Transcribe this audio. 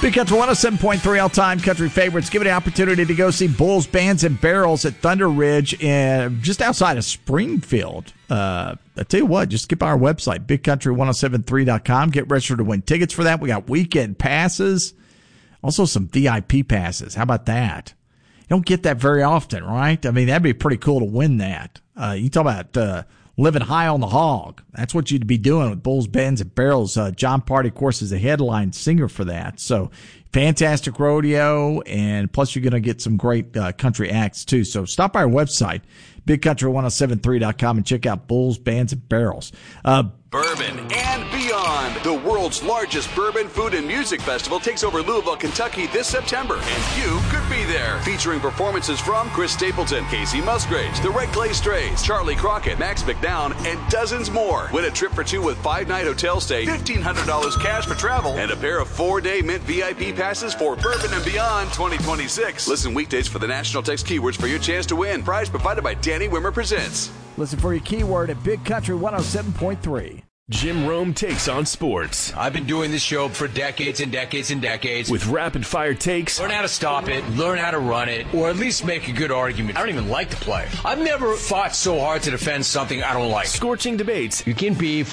Big Country 107.3 all-time country favorites. Give it an opportunity to go see Bulls, Bands, and Barrels at Thunder Ridge just outside of Springfield. I tell you what, just skip our website, bigcountry1073.com. Get registered to win tickets for that. We got weekend passes, also some VIP passes. How about that? You don't get that very often, right? I mean, that'd be pretty cool to win that. You talk about living high on the hog. That's what you'd be doing with Bulls, Bands, and Barrels. John Party, of course, is the headline singer for that. So fantastic rodeo, and plus you're going to get some great country acts, too. So stop by our website, bigcountry1073.com, and check out Bulls, Bands, and Barrels. Bourbon and beyond. The world's largest bourbon, food, and music festival takes over Louisville, Kentucky this September, and you could be there. Featuring performances from Chris Stapleton, Casey Musgraves, the Red Clay Strays, Charlie Crockett, Max McDowell, and dozens more. Win a trip for two with 5-night hotel stay, $1,500 cash for travel, and a pair of 4-day Mint VIP passes for Bourbon and Beyond 2026. Listen weekdays for the National Text keywords for your chance to win. Prize provided by Danny Wimmer Presents. Listen for your keyword at Big Country 107.3. Jim Rome takes on sports. I've been doing this show for decades and decades and decades. With rapid-fire takes. Learn how to stop it, learn how to run it, or at least make a good argument. I don't even like to play. I've never fought so hard to defend something I don't like. Scorching debates. You can be